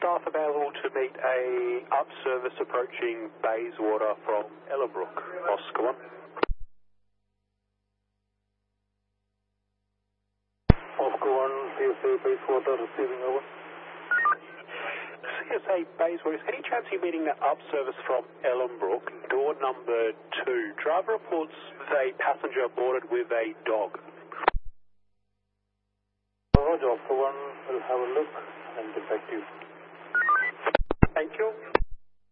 staff available to meet a up service approaching Bayswater from Ellenbrook? Oscar 1. Oscar 1, CSA Bayswater receiving over. CSA Bayswater, is any chance you're meeting that up service from Ellenbrook, door number 2? Driver reports a passenger boarded with a dog. Roger, Oscar 1 will have a look and get back to you. Thank you.